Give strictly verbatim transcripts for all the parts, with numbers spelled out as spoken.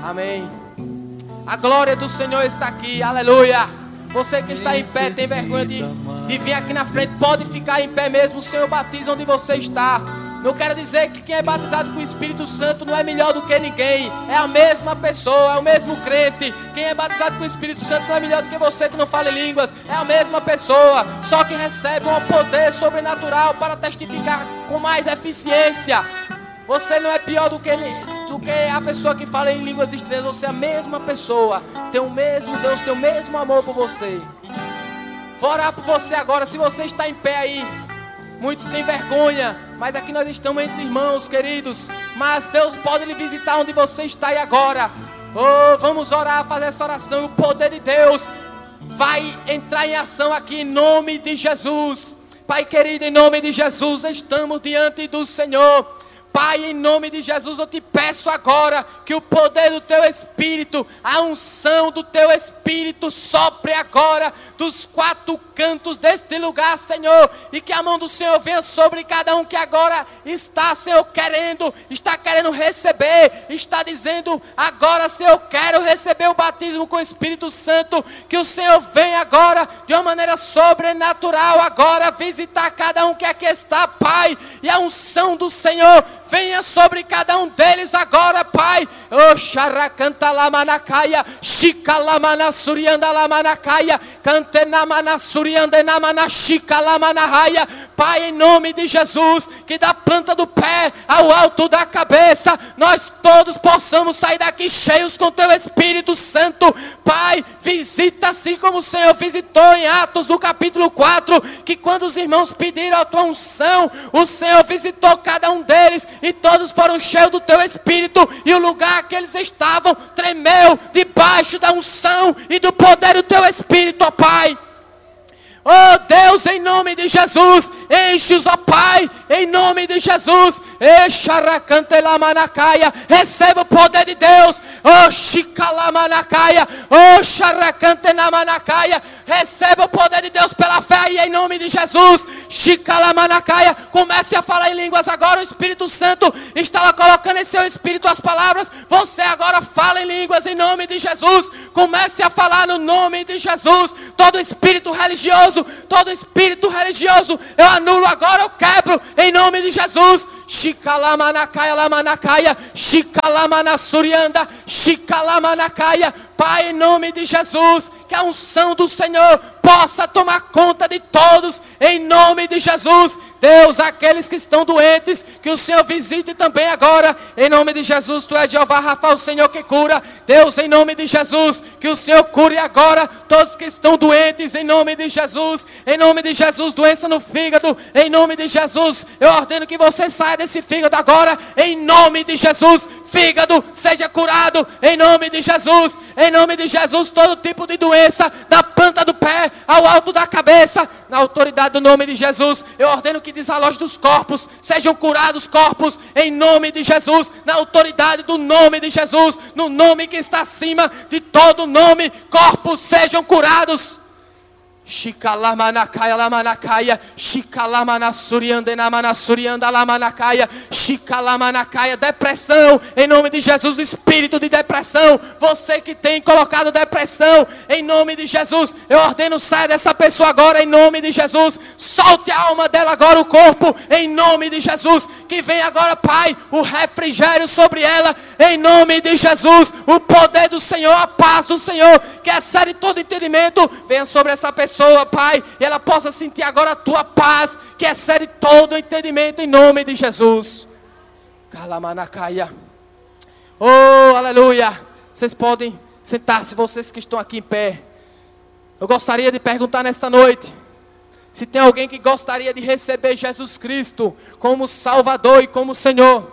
Amém. A glória do Senhor está aqui, aleluia. Você que está em pé, tem vergonha de, de vir aqui na frente, pode ficar em pé mesmo. O Senhor batiza onde você está. Não quero dizer que quem é batizado com o Espírito Santo não é melhor do que ninguém. É a mesma pessoa, é o mesmo crente. Quem é batizado com o Espírito Santo não é melhor do que você que não fala em línguas. É a mesma pessoa, só que recebe um poder sobrenatural para testificar com mais eficiência. Você não é pior do que, do que a pessoa que fala em línguas estranhas. Você é a mesma pessoa, tem o mesmo Deus, tem o mesmo amor por você. Vou orar por você agora. Se você está em pé aí, muitos têm vergonha, mas aqui nós estamos entre irmãos, queridos. Mas Deus pode lhe visitar onde você está aí agora. Oh, vamos orar, fazer essa oração. E o poder de Deus vai entrar em ação aqui em nome de Jesus. Pai querido, em nome de Jesus, estamos diante do Senhor. Pai, em nome de Jesus, eu te peço agora que o poder do Teu Espírito, a unção do Teu Espírito sopre agora dos quatro cantos deste lugar, Senhor, e que a mão do Senhor venha sobre cada um que agora está, Senhor, querendo, está querendo receber, está dizendo agora, Senhor, eu quero receber o batismo com o Espírito Santo, que o Senhor venha agora de uma maneira sobrenatural agora visitar cada um que aqui está, Pai, e a unção do Senhor venha sobre cada um deles agora, Pai. Oh, xaracanta lamanacaia, chica lamana surianda lamanacaia, cantenamana surianda namana chica lamanaraia. Pai, em nome de Jesus, que da planta do pé ao alto da cabeça, nós todos possamos sair daqui cheios com Teu Espírito Santo. Pai, visita assim como o Senhor visitou em Atos do capítulo quatro, que quando os irmãos pediram a Tua unção, o Senhor visitou cada um deles, e todos foram cheios do Teu Espírito, e o lugar que eles estavam tremeu debaixo da unção e do poder do Teu Espírito, ó Pai. Oh Deus, em nome de Jesus, enche-os, ó Pai, em nome de Jesus. Receba o poder de Deus. Oh Shikalamanakaia, oh Sharakantenamanakaia. Receba o poder de Deus pela fé aí, em nome de Jesus. Shikalamanakaia. Comece a falar em línguas agora. O Espírito Santo está lá colocando em seu espírito as palavras. Você agora fala em línguas em nome de Jesus. Comece a falar no nome de Jesus. Todo espírito religioso, todo espírito religioso, eu anulo agora, eu quebro em nome de Jesus. Shikalamanakaia lamanakaia, shikalamanasurianda, shikalamanakaia. Pai, em nome de Jesus, que a unção do Senhor possa tomar conta de todos, em nome de Jesus. Deus, aqueles que estão doentes, que o Senhor visite também agora, em nome de Jesus. Tu és Jeová Rafa, o Senhor que cura. Deus, em nome de Jesus, que o Senhor cure agora todos que estão doentes, em nome de Jesus. Em nome de Jesus, doença no fígado, em nome de Jesus, eu ordeno que você saia desse fígado agora, em nome de Jesus. Fígado, seja curado, em nome de Jesus. Em nome de Jesus, todo tipo de doença, da planta do pé ao alto da cabeça, na autoridade do nome de Jesus, eu ordeno que desaloje dos corpos, sejam curados corpos, em nome de Jesus, na autoridade do nome de Jesus, no nome que está acima de todo nome, corpos sejam curados. Shikalamanakaia lamanakaia, shikalamanasurianda namanasurianda lamanakaia, shikalamanakaia. Depressão, em nome de Jesus, espírito de depressão, você que tem colocado depressão, em nome de Jesus, eu ordeno, saia dessa pessoa agora, em nome de Jesus. Solte a alma dela agora, o corpo, em nome de Jesus. Que venha agora, Pai, o refrigério sobre ela, em nome de Jesus. O poder do Senhor, a paz do Senhor, que excede todo entendimento, venha sobre essa pessoa, Pai, e ela possa sentir agora a Tua paz, que excede todo o entendimento, em nome de Jesus. Kalamanakaia. Oh, aleluia. Vocês podem sentar-se, vocês que estão aqui em pé. Eu gostaria de perguntar nesta noite, se tem alguém que gostaria de receber Jesus Cristo como Salvador e como Senhor.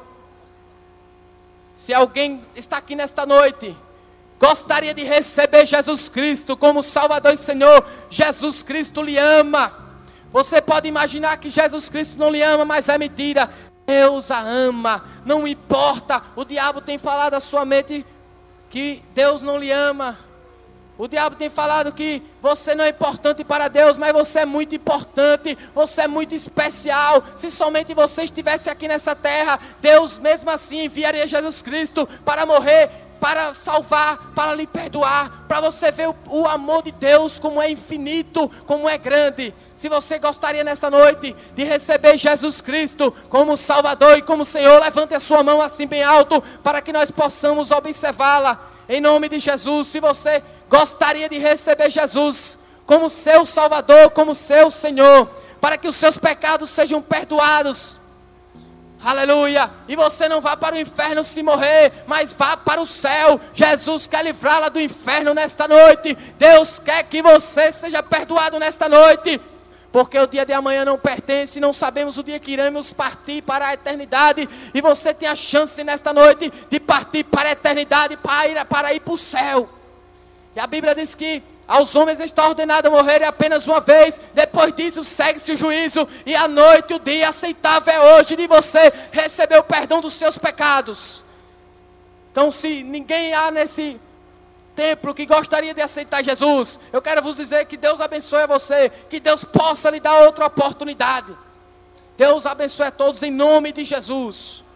Se alguém está aqui nesta noite, gostaria de receber Jesus Cristo como Salvador e Senhor, Jesus Cristo lhe ama. Você pode imaginar que Jesus Cristo não lhe ama, mas é mentira. Deus a ama, não importa. O diabo tem falado à sua mente que Deus não lhe ama. O diabo tem falado que você não é importante para Deus, mas você é muito importante, você é muito especial. Se somente você estivesse aqui nessa terra, Deus mesmo assim enviaria Jesus Cristo para morrer para salvar, para lhe perdoar, para você ver o, o amor de Deus como é infinito, como é grande. Se você gostaria nessa noite de receber Jesus Cristo como Salvador e como Senhor, levante a sua mão assim bem alto para que nós possamos observá-la. Em nome de Jesus, se você gostaria de receber Jesus como seu Salvador, como seu Senhor, para que os seus pecados sejam perdoados. Aleluia. E você não vá para o inferno se morrer, mas vá para o céu. Jesus quer livrá-la do inferno nesta noite. Deus quer que você seja perdoado nesta noite. Porque o dia de amanhã não pertence, não sabemos o dia que iremos partir para a eternidade. E você tem a chance nesta noite de partir para a eternidade, para ir para, ir para o céu. E a Bíblia diz que aos homens está ordenado morrer apenas uma vez. Depois disso segue-se o juízo. E a noite, o dia aceitável é hoje de você receber o perdão dos seus pecados. Então, se ninguém há nesse templo que gostaria de aceitar Jesus, eu quero vos dizer que Deus abençoe você, que Deus possa lhe dar outra oportunidade. Deus abençoe a todos em nome de Jesus.